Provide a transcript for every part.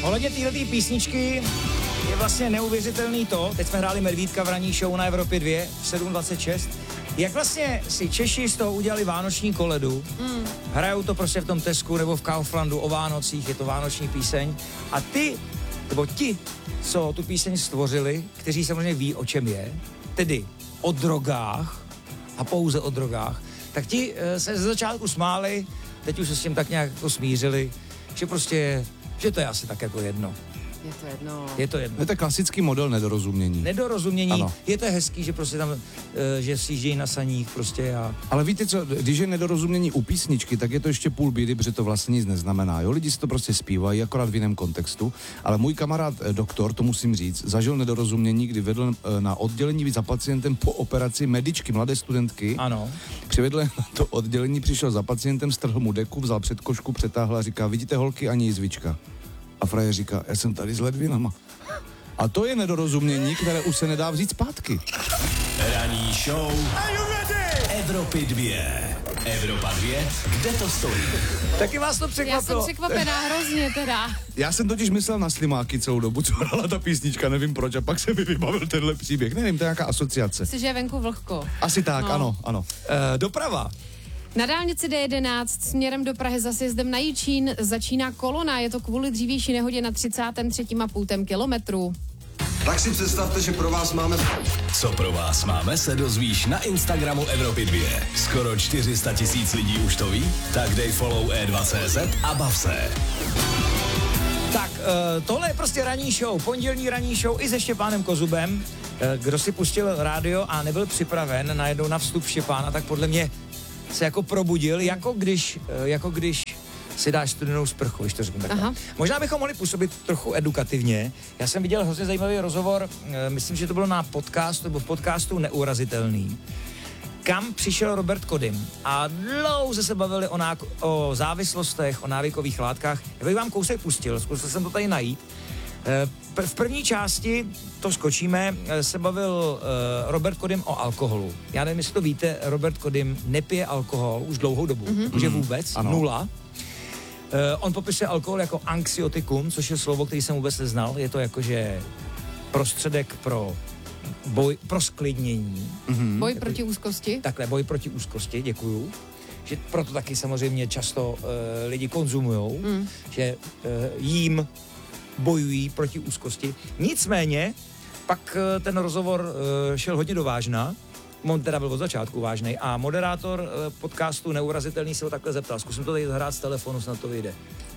Ohledně této písničky je vlastně neuvěřitelný to, teď jsme hráli Medvídka v ranní show na Evropě 2 v 7.26, jak vlastně si Češi z toho udělali vánoční koledu, hrajou to prostě v tom Tesku nebo v Kauflandu o Vánocích, je to vánoční píseň a ti, co tu píseň stvořili, kteří samozřejmě ví, o čem je, tedy o drogách a pouze o drogách, tak ti se ze začátku smáli, teď už se s tím tak nějak jako smířili, že prostě, že to je asi tak jako jedno. Je to jedno. Je to klasický model nedorozumění. Ano. Je to hezký, že prostě tam, že sjíždějí na saních prostě a... Ale víte co, když je nedorozumění u písničky, tak je to ještě půl bídy, protože to vlastně nic neznamená. Jo, lidi si to prostě zpívají, akorát v jiném kontextu. Ale můj kamarád doktor, to musím říct, zažil nedorozumění, kdy vedl na oddělení za pacientem po operaci medičky, mladé studentky. Ano. Přivedl na to oddělení, přišel za pacientem, strhl mu deku, vzal předkošku, přetáhl a říká, vidíte holky, ani jizvička. A frajer říká, já jsem tady s ledvinama. A to je nedorozumění, které už se nedá vzít zpátky. Ranní show Evropy 2. Evropa 2, kde to stojí? Taky vás to překvapilo. Já jsem překvapená hrozně teda. Já jsem totiž myslel na Slimáky celou dobu, co hrala ta písnička, nevím proč, a pak se mi vybavil tenhle příběh. Nevím, to je nějaká asociace. Myslím, že je venku vlhko. Asi tak, no. ano. Doprava. Na dálnici D11 směrem do Prahy za sjezdem na Jičín začíná kolona. Je to kvůli dřívější nehodě na 33,5 kilometru. Tak si představte, že pro vás máme... Co pro vás máme, se dozvíš na Instagramu Evropy 2. Skoro 400 000 lidí už to ví? Tak dej follow E2CZ a bav se. Tak, tohle je prostě ranní show, pondělní ranní show i se Štěpánem Kozubem. Kdo si pustil rádio a nebyl připraven najednou na vstup Štěpána, tak podle mě se jako probudil, jako když si dáš studenou sprchu, když to řeknu takhle. Možná bychom mohli působit trochu edukativně. Já jsem viděl hrozně zajímavý rozhovor, myslím, že to bylo na podcastu, nebo v podcastu Neurazitelný, kam přišel Robert Kodym a dlouze se bavili o závislostech, o návykových látkách. Já bych vám kousek pustil, zkusil jsem to tady najít. V první části, to skočíme, se bavil Robert Kodym o alkoholu. Já nevím, jestli to víte, Robert Kodym nepije alkohol už dlouhou dobu, že vůbec, ano. 0. On popisuje alkohol jako anxiotikum, což je slovo, který jsem vůbec neznal. Je to jakože prostředek pro sklidnění. Boj proti úzkosti. Takhle, boj proti úzkosti, děkuju. Že proto taky samozřejmě často lidi konzumujou, že jím bojují proti úzkosti. Nicméně, pak ten rozhovor šel hodně do vážna, on teda byl od začátku vážnej a moderátor podcastu Neurazitelný se ho takhle zeptal. Zkusím to tady zahrát z telefonu, snad to vyjde.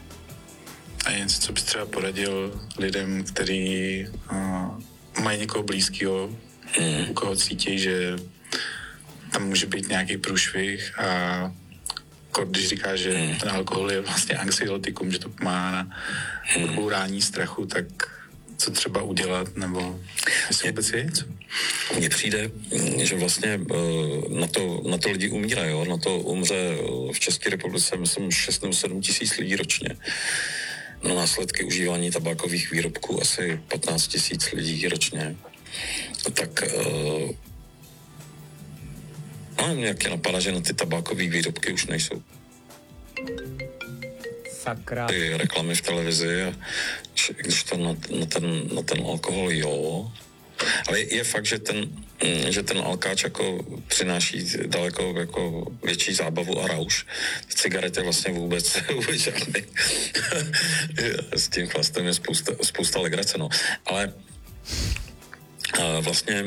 A něco, co bys třeba poradil lidem, kteří mají někoho blízkého, u koho cítí, že tam může být nějaký průšvih a když říká, že ten alkohol je vlastně anxiotikum, že to pomáhá na odbourání strachu, tak co třeba udělat, nebo jestli vůbec je něco? Mně přijde, že vlastně na to lidi umírají, jo? Na to umře v České republice, myslím, 6 nebo 7 tisíc lidí ročně. Na následky užívání tabákových výrobků asi 15 tisíc lidí ročně. Tak mě jak napadá, že na ty tabákové výrobky už nejsou. Sakra. Ty reklamy v televizi, a když to na ten alkohol, jo. Ale je fakt, že ten alkáč jako přináší daleko jako větší zábavu a rauš. Cigarety vlastně vůbec žádný. S tím chlastem je spousta legrace, no. Ale vlastně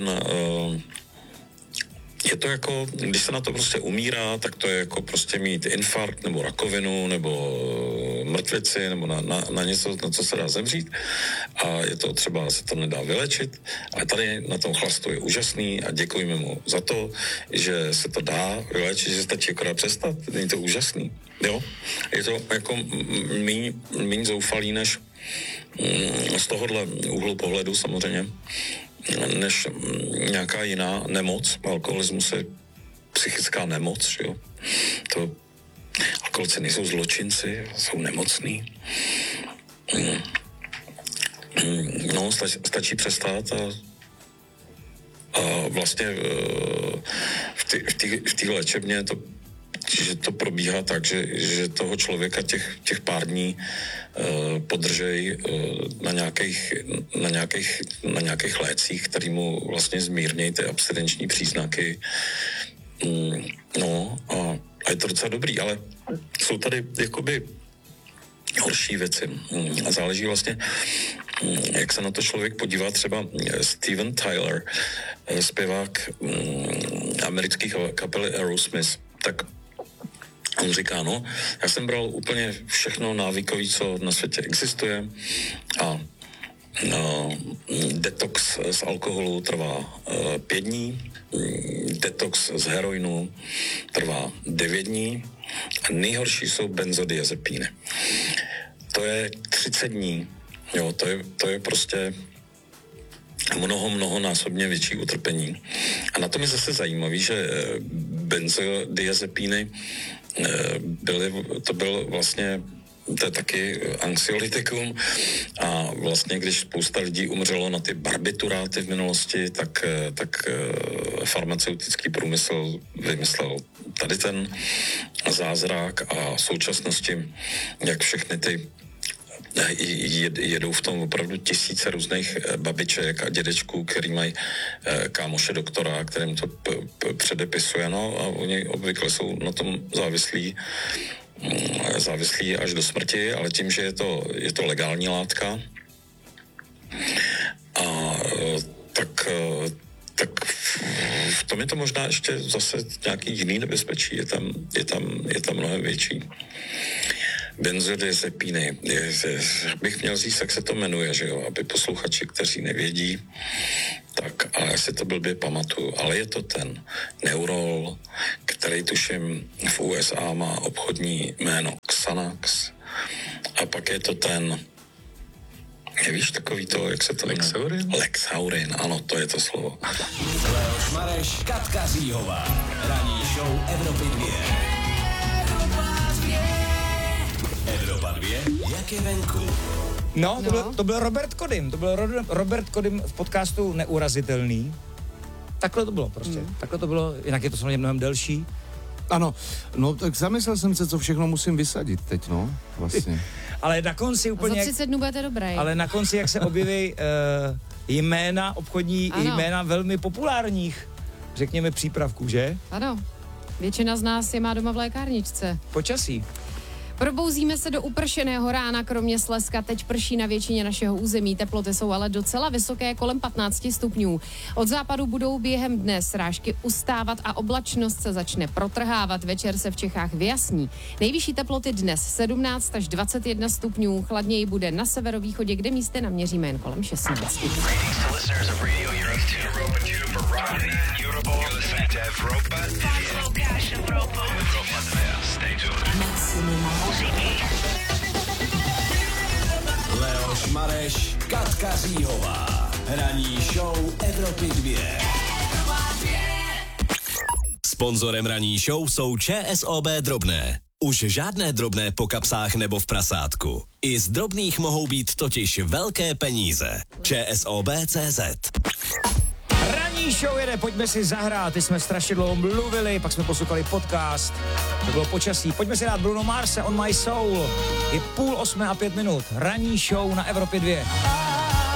je to jako, když se na to prostě umírá, tak to je jako prostě mít infarkt nebo rakovinu nebo mrtvici nebo na něco, na co se dá zemřít a je to třeba, se to nedá vylečit, ale tady na tom chlastu je úžasný a děkujeme mu za to, že se to dá vylečit, že stačí akorát přestat, není to úžasný, jo? Je to jako míň zoufalý než z tohohle úhlu pohledu samozřejmě, než nějaká jiná nemoc. Alkoholismus je psychická nemoc, jo. To alkoholici nejsou zločinci, jsou nemocní. No, stačí přestat a vlastně v té léčebně to že to probíhá tak, že toho člověka těch pár dní podržej na nějakých lécích, který mu vlastně zmírnějí ty abstinenční příznaky. No a je to docela dobrý, ale jsou tady jakoby horší věci. A záleží vlastně, jak se na to člověk podívá. Třeba Steven Tyler, zpěvák amerických kapely Aerosmith, tak on říká, no, já jsem bral úplně všechno návykový, co na světě existuje a detox z alkoholu trvá 5 dní, detox z heroinu trvá 9 dní a nejhorší jsou benzodiazepíny. To je 30 dní, jo, to je prostě mnohonásobně větší utrpení. A na tom je zase zajímavý, že benzodiazepíny to byl vlastně, to je taky anxiolytikum a vlastně, když spousta lidí umřelo na ty barbituráty v minulosti, tak farmaceutický průmysl vymyslel tady ten zázrak a v současnosti, jak všechny ty jedou v tom opravdu tisíce různých babiček a dědečků, který mají kámoše doktora, kterým to předepisuje, no a oni obvykle jsou na tom závislí až do smrti, ale tím, že je to legální látka, a tak v tom je to možná ještě zase nějaký jiný nebezpečí, je tam mnohem větší. Benzodiazepíny, bych měl říct, jak se to jmenuje, že jo, aby posluchači, kteří nevědí, tak, ale já si to blbě pamatuju, ale je to ten Neurol, který tuším v USA má obchodní jméno Xanax, a pak je to ten, nevíš takový to, jak se to jmenuje? Lexaurin? Lexaurin, ano, to je to slovo. Leoš Mareš, Katka Říhová. Ranní show Evropy 2. Evropa 2, jak je venku? No, to byl Robert Kodym. To byl Robert Kodym v podcastu Neurazitelný. Takhle to bylo prostě. Takhle to bylo, jinak je to samozřejmě mnohem delší. Ano, no tak zamyslel jsem se, co všechno musím vysadit teď, no, vlastně. Ale na konci úplně... Za 30 dnů budete dobrý. Ale na konci, jak se objeví jména, obchodní jména velmi populárních, řekněme, přípravků, že? Ano. Většina z nás je má doma v lékárničce. Počasí. Probouzíme se do upršeného rána, kromě Slezska teď prší na většině našeho území. Teploty jsou ale docela vysoké, kolem 15 stupňů. Od západu budou během dne srážky ustávat a oblačnost se začne protrhávat. Večer se v Čechách vyjasní. Nejvyšší teploty dnes 17 až 21 stupňů. Chladněji bude na severovýchodě, kde místy naměříme jen kolem 16. Leoš Mareš, Katka Říhová. Ranní show Evropy 2. Sponzorem ranní show jsou ČSOB Drobné. Už žádné drobné po kapsách nebo v prasátku. I z drobných mohou být totiž velké peníze. ČSOB.cz. Ranní show jede, pojďme si zahrát, ty jsme strašně dlouho mluvili, pak jsme poslouchali podcast, to bylo počasí. Pojďme si dát Bruno Marse On My Soul, je 7:30 a 5 minut, ranní show na Evropě 2.